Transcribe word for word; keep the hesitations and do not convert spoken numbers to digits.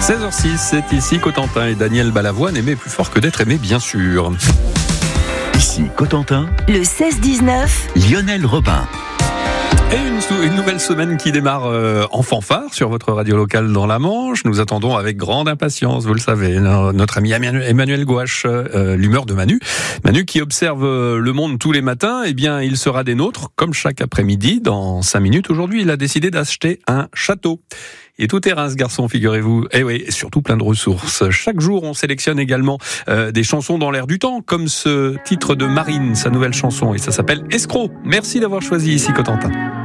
seize heures six, c'est ici Cotentin et Daniel Balavoine, aimé plus fort que d'être aimé, bien sûr. Ici Cotentin, le seize dix-neuf, Lionel Robin. Et une, une nouvelle semaine qui démarre euh, en fanfare sur votre radio locale dans la Manche. Nous attendons avec grande impatience, vous le savez, notre ami Emmanuel Gouache, euh, l'humeur de Manu. Manu qui observe le monde tous les matins, eh bien il sera des nôtres, comme chaque après-midi, dans cinq minutes. Aujourd'hui, il a décidé d'acheter un château. Il est tout terrain, ce garçon, figurez-vous. Et oui, et surtout plein de ressources. Chaque jour, on sélectionne également euh, des chansons dans l'air du temps, comme ce titre de Marine, sa nouvelle chanson, et ça s'appelle Escroc. Merci d'avoir choisi ici Cotentin.